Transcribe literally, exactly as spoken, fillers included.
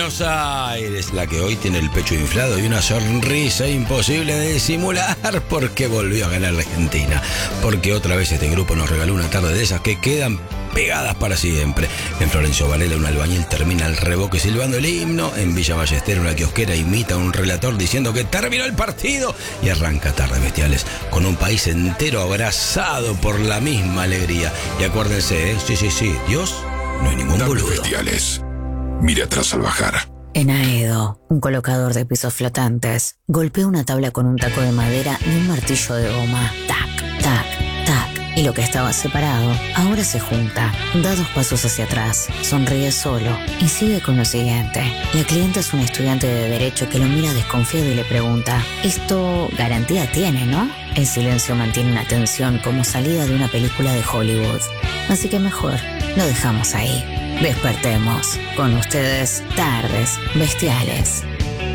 Buenos Aires, la que hoy tiene el pecho inflado y una sonrisa imposible de disimular porque volvió a ganar la Argentina. Porque otra vez este grupo nos regaló una tarde de esas que quedan pegadas para siempre. En Florencio Varela un albañil termina el revoque silbando el himno. En Villa Ballester una kiosquera imita a un relator diciendo que terminó el partido. Y arranca Tardes Bestiales con un país entero abrazado por la misma alegría. Y acuérdense, ¿eh? sí, sí, sí, Dios no hay ningún Tardes boludo. Bestiales. Mire atrás al bajar. En Aedo, un colocador de pisos flotantes golpea una tabla con un taco de madera y un martillo de goma. Tac, tac, tac. Y lo que estaba separado ahora se junta. Da dos pasos hacia atrás, sonríe solo y sigue con lo siguiente. La clienta es una estudiante de Derecho que lo mira desconfiado y le pregunta: esto garantía tiene, ¿no? El silencio mantiene una tensión como salida de una película de Hollywood. Así que mejor lo dejamos ahí. Despertemos. Con ustedes, Tardes Bestiales.